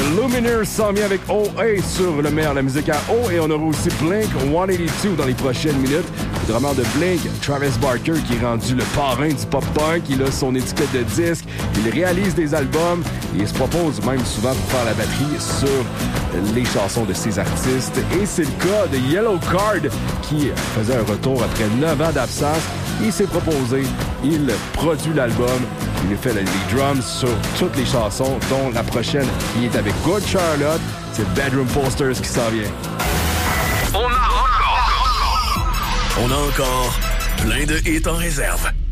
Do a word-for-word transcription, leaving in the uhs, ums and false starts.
Lumineers s'en vient avec O A sur le meilleur de la musique à O, et on aura aussi Blink cent quatre-vingt-deux dans les prochaines minutes. Le drummer de Blink, Travis Barker, qui est rendu le parrain du pop-punk. Il a son étiquette de disque, il réalise des albums et il se propose même souvent pour faire la batterie sur les chansons de ses artistes. Et c'est le cas de Yellowcard, qui faisait un retour après neuf ans d'absence. Il s'est proposé, il produit l'album, il fait les drums sur toutes les chansons, dont la prochaine qui est avec Good Charlotte. C'est Bedroom Posters qui s'en vient. On a encore, on a encore plein de hits en réserve.